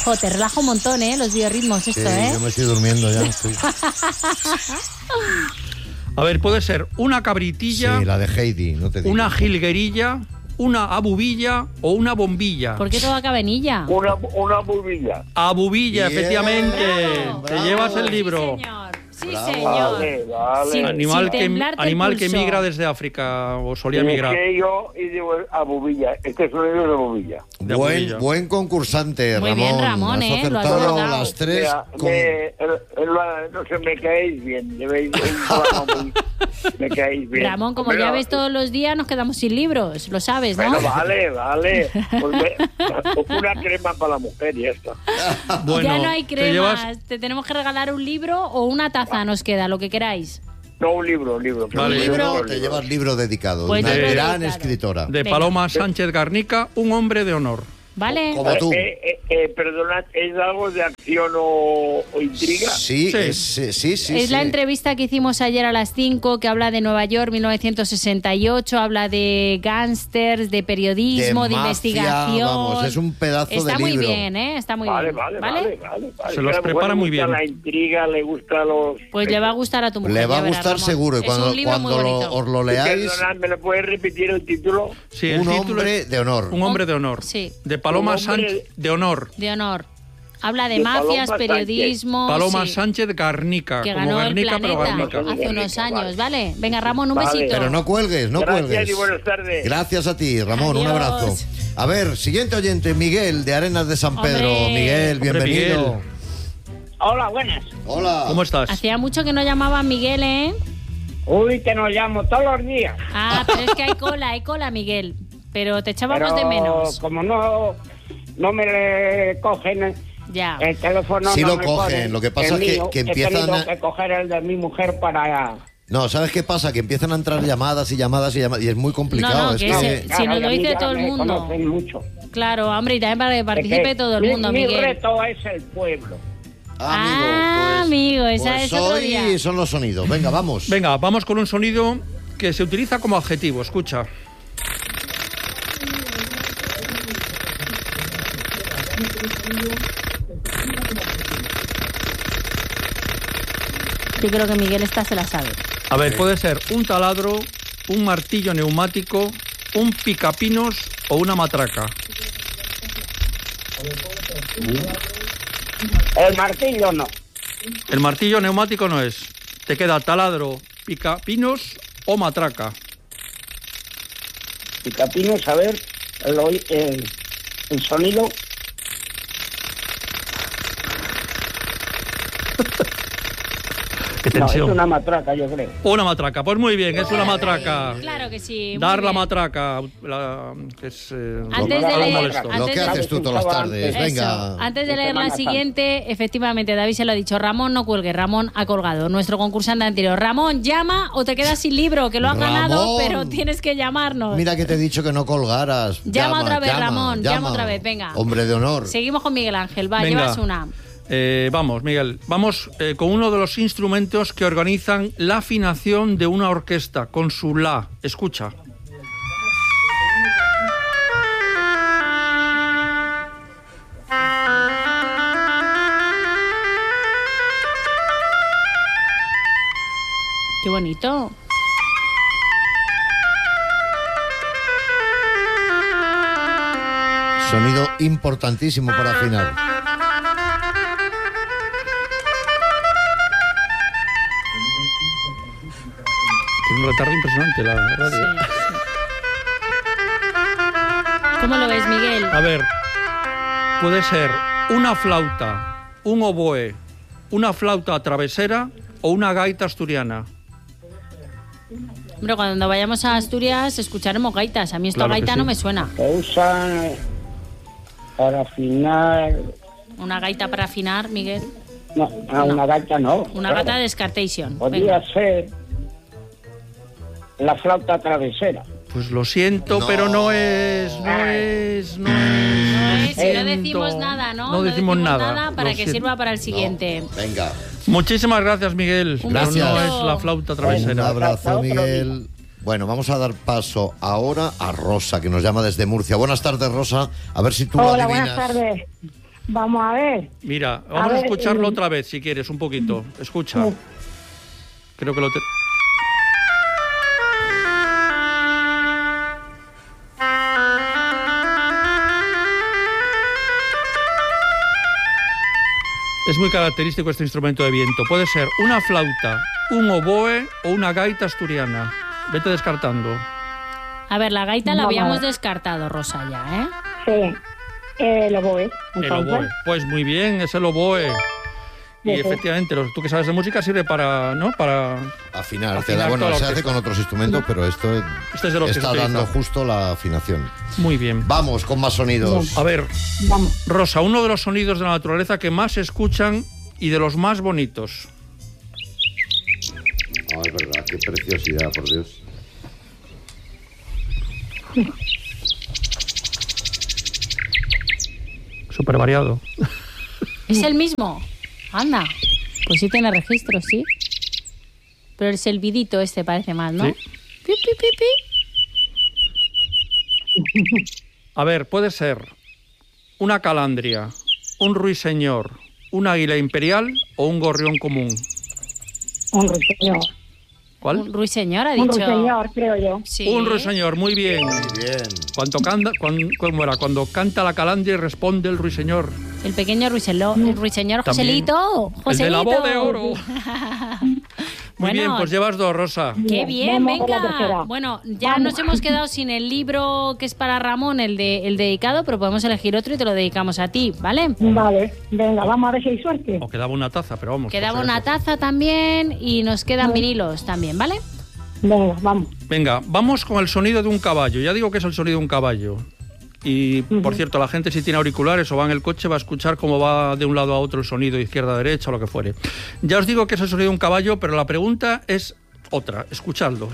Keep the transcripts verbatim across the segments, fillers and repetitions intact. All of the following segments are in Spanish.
Jo, te relaja un montón, ¿eh? Los biorritmos, esto, sí, ¿eh? yo me estoy durmiendo ya. Estoy... A ver, puede ser una cabritilla... Sí, la de Heidi, no te digo. Una jilguerilla, una abubilla o una bombilla. ¿Por qué toda cabenilla? Una, una bubilla. Abubilla, Bien, efectivamente. bravo, Te bravo. llevas el libro. Sí, señor. Sí, Bravo. señor. Vale, vale. Sin- Animal, sin que, temblarte el animal que pulso. migra desde África o solía Es migrar. que yo y digo a bubilla. Este sonido es de bubilla. De Buen, abubilla. buen concursante, Muy Ramón. bien, Ramón, Has ¿eh? Lo has acertado logrado. las tres. Mira, con- me, eh, eh, no sé, me caéis bien. Me, veis un programa muy- me caéis bien. Ramón, como Pero- ya ves todos los días, nos quedamos sin libros. Lo sabes, ¿no? Bueno, vale, vale. Pues me- una crema para la mujer y esto. Bueno, ya no hay te cremas. llevas- Te tenemos que regalar un libro o una taza, nos queda, lo que queráis. No, un libro, un libro. que Vale. un libro. un Te libro. llevas libro dedicado. Pues una libro gran dedicado. escritora. de Venga. Paloma Sánchez Garnica, un hombre de honor. ¿Vale? Como tú. Eh, eh, eh, perdonad, ¿es algo de acción o, o intriga? Sí, Sí. es- sí, sí, sí. Es la sí. entrevista que hicimos ayer a las cinco, que habla de Nueva York, mil novecientos sesenta y ocho, habla de gángsters, de periodismo, de, mafia, investigación. Vamos, es un pedazo Está de muy libro. bien, ¿eh? Está muy Vale, bien. vale, vale, vale, vale. Se los Que a la prepara mujer muy le gusta bien. La intriga, le gusta los... Pues le va a gustar a tu mujer. Le va ya a verás, gustar Ramón. seguro. Y Es cuando, un libro muy cuando lo- bonito. os lo leáis, Perdonad, ¿me lo puedes repetir el título? Sí, el un título hombre es de honor. Un hombre de honor. Sí. De Paloma Un hombre Sánchez de honor. De honor. Habla de, De mafias, Paloma periodismo. Paloma sí, Sánchez Garnica. que como ganó el Guernica, pero planeta Garnica. hace unos Guernica, años, vale. ¿vale? Venga, Ramón, un Vale. besito. Pero no cuelgues, no Gracias cuelgues. y buenas tardes. Gracias a ti, Ramón, un Adiós. abrazo. A ver, siguiente oyente, Miguel, de Arenas de San Pedro. Hombre. Miguel, Hombre, bienvenido. Miguel. Hola, buenas. Hola. ¿Cómo estás? Hacía mucho que no llamaba a Miguel, ¿eh? Uy, que nos llamo todos los días. Ah, pero es que hay cola, hay cola, Miguel. Pero te echábamos Pero de menos. como no, no me le cogen Ya. el teléfono, Sí no lo me cogen, ponen lo que pasa el es que- mío. que He empiezan tenido a- que coger el de mi mujer para... No, ¿sabes qué pasa? Que empiezan a entrar llamadas y llamadas y llamadas y es muy complicado. No, no, es que que... ese- Si nos y lo a mí dice ya todo el me mundo. conocen mucho. Claro, hombre, y también para que participe Es que todo el mi- mundo, mi Miguel. reto es el pueblo. Ah, amigo, esa pues es otro hoy día. son los sonidos. Venga, vamos. Venga, vamos con un sonido que se utiliza como adjetivo. Escucha. Yo creo que Miguel esta se la sabe. A ver, puede ser un taladro, un martillo neumático, un picapinos o una matraca. El martillo no. El martillo neumático no es. Te queda taladro, picapinos o matraca. Picapinos, a ver, el, oí- el, el sonido. Qué No, es tensión. una matraca, yo creo. Una matraca, pues muy bien, es una matraca. Claro que sí. muy Dar la bien. matraca, la- que es eh, Antes algo de leer- molesto. antes Lo que de- haces tú todas las tardes. Eso. Venga. Antes de De leer la Semana Santa. siguiente, efectivamente, David se lo ha dicho. Ramón, no cuelgue. Ramón ha colgado. Nuestro concursante anterior. Ramón, llama o te quedas sin libro, que lo has ganado, Ramón. pero tienes que llamarnos. Mira que te he dicho que no colgaras. Llama otra vez, Ramón, llama otra vez, venga. Hombre de honor. Seguimos con Miguel Ángel. Va, Venga. llevas una. Eh, vamos, Miguel, vamos eh, con uno de los instrumentos que organizan la afinación de una orquesta, con su la. Escucha. Qué bonito. Sonido importantísimo para afinar. Tiene un retardo impresionante la Sí, radio. sí. ¿Cómo lo ves, Miguel? A ver, puede ser una flauta, un oboe, una flauta travesera o una gaita asturiana. Hombre, cuando vayamos a Asturias escucharemos gaitas. A mí esta Claro que gaita sí. no me suena. Se usan para afinar... Una gaita para afinar, Miguel. No, a una gaita no. Una claro. gata de Descartation. Podría Venga. ser la flauta travesera. Pues lo siento, No. pero no es, no es, no es. No lo es, si no siento. decimos nada, ¿no? No decimos nada. para Lo que siento. sirva para el siguiente. Venga. Muchísimas gracias, Miguel. Un Pero besito. no es la flauta Un travesera. abrazo, Miguel. Bueno, vamos a dar paso ahora a Rosa, que nos llama desde Murcia. Buenas tardes, Rosa. A ver si tú lo Hola, adivinas. buenas tardes. Vamos a ver. Mira, vamos a, ver, escucharlo eh, otra vez, si quieres, un poquito. Escucha. Sí. Creo que lo... Te... Es muy característico este instrumento de viento. Puede ser una flauta, un oboe o una gaita asturiana. Vete descartando. A ver, la gaita la Vamos. habíamos descartado, Rosa, ya, ¿eh? Sí. Eh, lo voy. El Entonces, oboe. Pues muy bien, es el oboe. Y Sí, sí. efectivamente, los- tú que sabes de música sirve para, ¿no? Para... Afinar. Afinar te da- bueno, toda la se hace orquesta. con otros instrumentos, pero esto Este es de los que está se utiliza. dando justo la afinación. Muy bien. Vamos con más sonidos. A ver, vamos. Rosa, uno de los sonidos de la naturaleza que más se escuchan y de los más bonitos. Ah, es verdad, qué preciosidad, por Dios. Súper variado. ¿Es el mismo? Anda. Pues sí tiene registro, sí. Pero el silbidito este parece más, ¿no? Sí. Pi, pi, pi, pi. A ver, puede ser una calandria, un ruiseñor, un águila imperial o un gorrión común. Un ruiseñor. Un ¿Cuál? ruiseñor ha Un dicho. ruiseñor, creo yo. Sí. Un ruiseñor, muy bien. Muy bien. Cuando canta, cuando, ¿cómo era? Cuando canta la calandria y responde el ruiseñor. El pequeño ruiselo, el ruiseñor También. Joselito. El de la Joselito. voz de oro. Muy Bueno, bien, pues llevas dos, Rosa. Qué Bien, bien, vamos con la venga. tercera. Bueno, ya Vamos. nos hemos quedado sin el libro que es para Ramón, el de el dedicado, pero podemos elegir otro y te lo dedicamos a ti, ¿vale? Vale, venga, vamos a ver si hay suerte. O quedaba una taza, pero vamos. Quedaba por si una acaso. taza también y nos quedan vinilos también, ¿vale? Venga, vamos. Venga, vamos con el sonido de un caballo. Ya digo que es el sonido de un caballo. Y, por Ujú. cierto, la gente si tiene auriculares o va en el coche va a escuchar cómo va de un lado a otro el sonido, izquierda a derecha o lo que fuere. Ya os digo que es el sonido de un caballo, pero la pregunta es otra. Escuchadlo.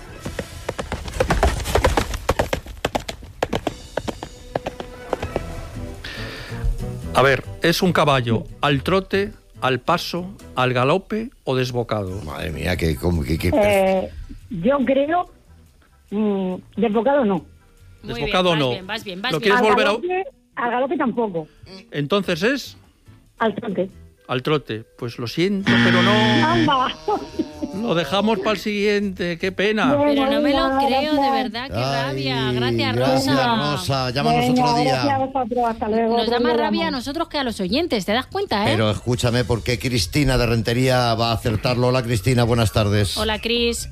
A ver, ¿es un caballo al trote, al paso, al galope o desbocado? Madre mía, que... que, que- Eh, yo creo... Mm, desbocado no. Muy Desbocado bien, vas no. bien, vas bien, vas ¿Lo bien. quieres Al volver a- galope, al galope tampoco. Entonces es Al trote. al trote. Pues lo siento, pero no. ¡Anda! Lo dejamos para el siguiente. Qué pena. Pero no me lo Venga, creo, de gracias. verdad, qué Ay, rabia. Gracias, gracias, Rosa. Rosa. Llámanos Venga, otro gracias a día. vosotros, hasta luego. Nos da otro más día rabia a llamo. nosotros que a los oyentes, ¿te das cuenta, eh? Pero escúchame, ¿por qué Cristina de Rentería va a acertarlo? Hola, Cristina, buenas tardes. Hola, Cris.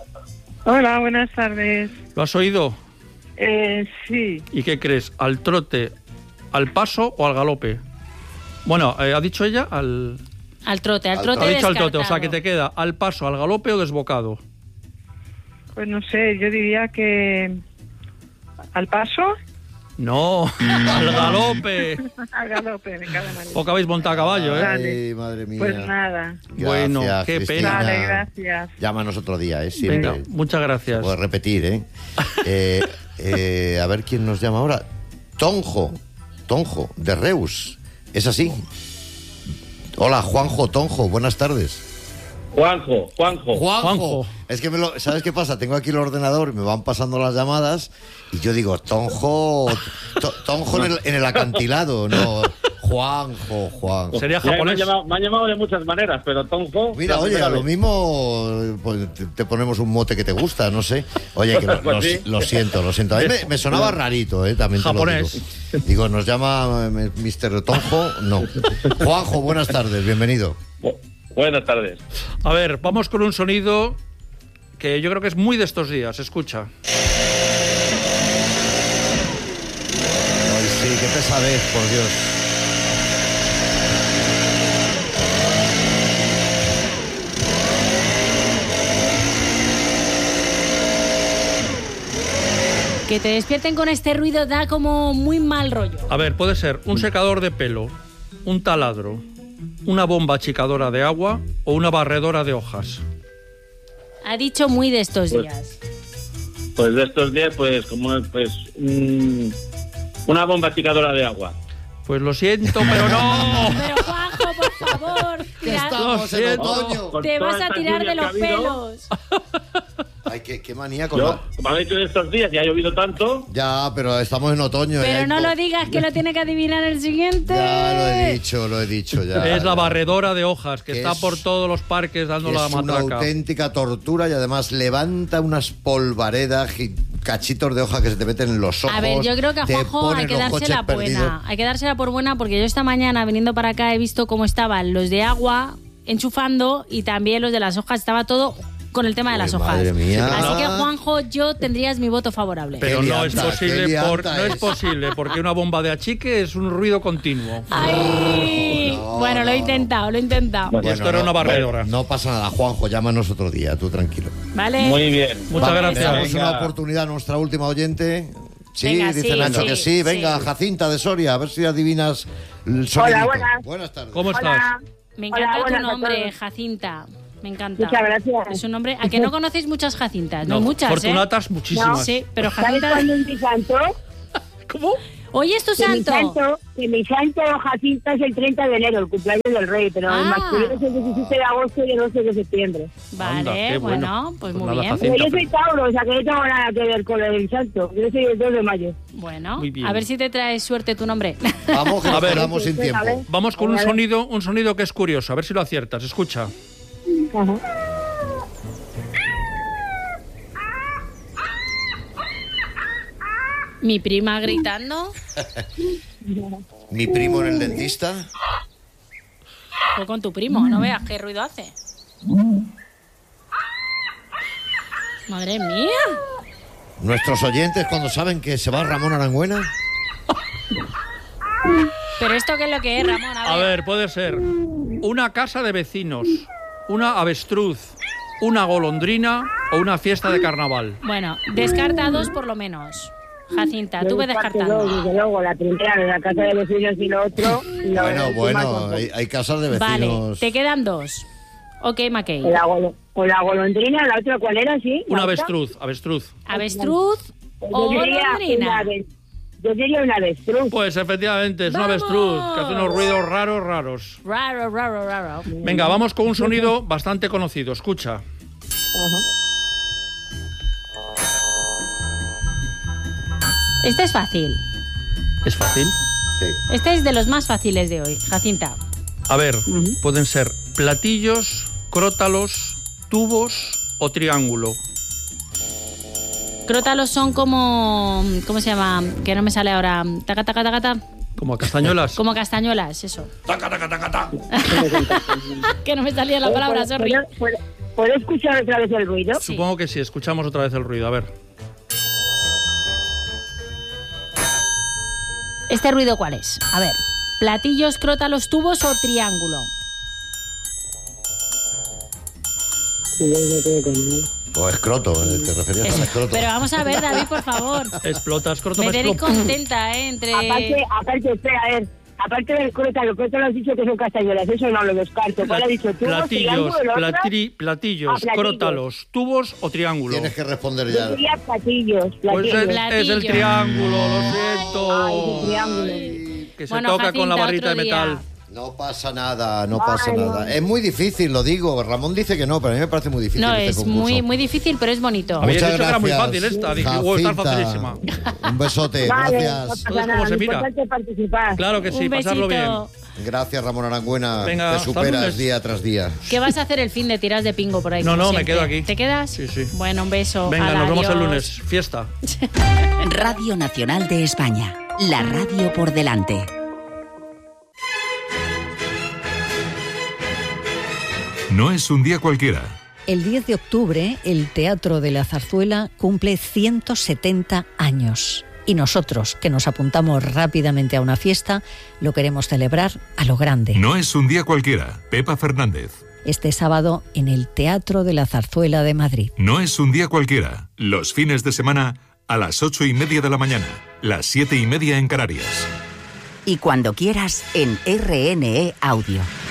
Hola, buenas tardes. ¿Lo has oído? Eh, sí, ¿Y qué crees? ¿Al trote, al paso o al galope? Bueno, eh, ha dicho ella al... Al trote, al Al- trote Ha dicho al trote, o sea descartado. que te queda al paso, al galope o desbocado. pues no sé, yo diría que al paso, No, al galope. al galope, me cago en la leche. O que habéis montado a caballo, ¿eh? Ay, madre mía. Pues nada. Gracias, Bueno, qué Cristina. pena. Vale, gracias. Llámanos otro día, ¿eh? Siempre. Venga, muchas gracias. Puedes repetir, ¿eh? Eh, eh, A ver quién nos llama ahora. Tonjo, Tonjo, de Reus. ¿Es así? Hola, Juanjo, Tonjo, buenas tardes. Juanjo, Juanjo. Juanjo. Juanjo. Es que me lo, ¿sabes qué pasa? Tengo aquí el ordenador, me van pasando las llamadas y yo digo, Tonjo, to- Tonjo en el, en el acantilado, no. Juanjo, Juanjo. Sería Mira, me, han japonés. llamado, me han llamado de muchas maneras, pero Tonjo... Mira, la oye, primera a lo vez. mismo pues, te, te ponemos un mote que te gusta, no sé. Oye, que lo, Pues lo- sí. lo siento, lo siento. A mí me, me sonaba rarito, ¿eh? También te lo Japonés. digo. Digo, nos llama eh, mister Tonjo, no. Juanjo, buenas tardes, bienvenido. Bu- Buenas tardes. A ver, vamos con un sonido que yo creo que es muy de estos días. Escucha. Ay, sí, qué pesadez, por Dios. Que te despierten con este ruido da como muy mal rollo. A ver, puede ser un secador de pelo, un taladro, una bomba achicadora de agua o una barredora de hojas. Ha dicho muy de estos Pues- días. Pues de estos días, pues como pues mm, una bomba achicadora de agua. Pues lo siento, pero no. Pero Juanjo, por favor, Que tira- estamos en siento. otoño. Con te toda vas a esta tirar lluvia de que ha los habido, pelos. Ay, qué, qué manía con Yo, la... como han dicho estos días y ha llovido tanto, Ya, pero estamos en otoño. y Pero hay no po- lo digas, que lo tiene que adivinar el siguiente. Ya lo he dicho, lo he dicho ya. Es la ya. barredora de hojas que Que está es- por todos los parques dando Es la una matraca. auténtica tortura y además levanta unas polvaredas y cachitos de hoja que se te meten en los ojos. A ver, yo creo que a te Juanjo ponen hay que los dársela coches perdidos. buena. Hay que dársela por buena porque yo esta mañana, viniendo para acá, he visto cómo estaban los de agua enchufando y también los de las hojas. Estaba todo con el tema de Uy, las hojas. madre mía. Así que, Juanjo, yo tendrías mi voto favorable. Pero Qué no es lianta, posible, qué lianta por- no es es. posible, porque una bomba de achique es un ruido continuo. ¡Ay! No, bueno, lo he no. intentado, lo he intentado. Bueno, Y esto era una barredora. No pasa nada, Juanjo, llámanos otro día, tú tranquilo. ¿Vale? muy bien. Muchas Vale, gracias. Le damos Venga. una oportunidad a nuestra última oyente. Sí, Venga, dice sí, Nacho sí, que sí. Venga, sí. Jacinta de Soria, a ver si adivinas el sonidito. buenas. Buenas tardes. ¿Cómo estás? Hola. Me Hola, encanta tu buenas a nombre, todos. Jacinta. Me encanta. Muchas gracias. Es un nombre. ¿A que no conocéis muchas Jacintas? No, No, muchas, Fortunatas, ¿eh? muchísimas. Sí, pero ¿Sabes Jacinta. cuándo es mi santo? ¿Cómo? Hoy es tu Que mi santo. santo, que mi santo Jacinta es el treinta de enero, el cumpleaños del rey, pero Ah. el masculino es el diecisiete de agosto y el once de septiembre. Vale, Anda, qué bueno, bueno. pues Pues muy nada, bien. Jacinta. Pero yo soy Tauro, o sea que no tengo nada que ver con el santo. Yo soy el dos de mayo. Bueno, Muy bien. a ver si te trae suerte tu nombre. Vamos, que A nos ver. quedamos sin Venga, a ver. tiempo. Vamos con un Venga, a ver. sonido, un sonido que es curioso, a ver si lo aciertas. Escucha. Ajá. Mi prima gritando. Mi primo en el dentista. Fue con tu primo, no veas qué ruido hace. Madre mía. Nuestros oyentes cuando saben que se va Ramón Arangüena. Pero esto qué es lo que es, Ramón. A A ver. ver, puede ser una casa de vecinos, una avestruz, una golondrina o una fiesta de carnaval. Bueno, descarta dos por lo menos. Jacinta, Yo tú ves descarto dos, descartando. desde luego, la primera de la casa de vecinos y lo otro. y la Bueno, última bueno, tampoco. hay, hay casas de Vale, vecinos. te quedan dos. Ok, Mackey. O la, golo- o la golondrina, la otra, ¿cuál era? ¿Sí? Una ¿La otra? avestruz, avestruz. ¿Avestruz o Yo diría golondrina? una ave- Yo diría una avestruz. Pues efectivamente, es una ¡Vamos! avestruz que hace unos ruidos raros, raros. Raro, raro, raro. Venga, vamos con un sonido bastante conocido. Escucha. Ajá. Este es fácil. ¿Es fácil? Sí. Este es de los más fáciles de hoy, Jacinta. A ver, pueden ser platillos, crótalos, tubos o triángulo. Crótalos son como... ¿Cómo se llama? Que no me sale ahora. Taca, taca, taca, taca. Como castañuelas. Como castañuelas, eso. Taca, taca, taca, taca. Que no me salía la palabra, ¿Puedo- sorry. puedo- puedo- ¿Puedo escuchar otra vez el ruido? Sí. Supongo que sí, escuchamos otra vez el ruido. A ver. ¿Este ruido cuál es? A ver. ¿Platillos, crótalos, tubos o triángulo? O escroto, eh, te referías Eso. al escroto. Pero vamos a ver, David, por favor. Explota, escroto, Me me tenéis explota. contenta, ¿eh? Entre... Aparte, aparte, espera, a ver. Aparte del crota, lo crota lo has dicho que son castañuelas, eso no lo descarto. ¿Cuál ha dicho tú? Platillos, ¿El otro? platri- platillos, Ah, platillos. crótalos, tubos o triángulo. Tienes que responder Yo ya. diría platillos, Pues es, platillos. Platillo. es el triángulo, lo siento. Ay, es el triángulo. Que se Bueno, toca con la Jacinta, barrita de otro día. metal. No pasa nada, no pasa Ay, no. nada. Es muy difícil, lo digo. Ramón dice que no, pero a mí me parece muy difícil No, este es concurso. muy, muy difícil, pero es bonito. Habéis Muchas dicho que era muy gracias, fácil esta. Dije, "Oh, está Jacinta. facilísima". Un besote, Vale, no gracias. pasa ¿Cómo nada, se lo mira? importante es participar. Claro que sí, Un pasarlo bien. besito. Gracias, Ramón Arangüena. Venga, Te hasta superas lunes. día tras día. ¿Qué vas a hacer el fin de tiras de pingo por ahí? No, como no, me siempre? quedo aquí. ¿Te quedas? Sí, sí. Bueno, un beso. Venga, Hala, nos vemos el adiós. lunes. Fiesta. Radio Nacional de España. La radio por delante. No es un día cualquiera. El diez de octubre, el Teatro de la Zarzuela cumple ciento setenta años. Y nosotros, que nos apuntamos rápidamente a una fiesta, lo queremos celebrar a lo grande. No es un día cualquiera. Pepa Fernández. Este sábado en el Teatro de la Zarzuela de Madrid. No es un día cualquiera. Los fines de semana a las ocho y media de la mañana. Las siete y media en Canarias. Y cuando quieras en R N E Audio.